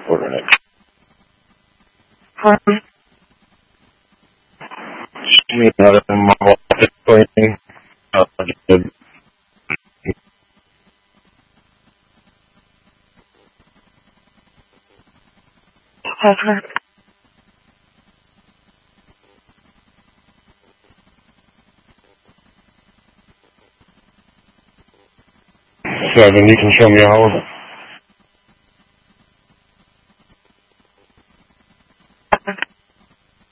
Ordering it. Another model cleaning. Good. 7, you can show me all of it.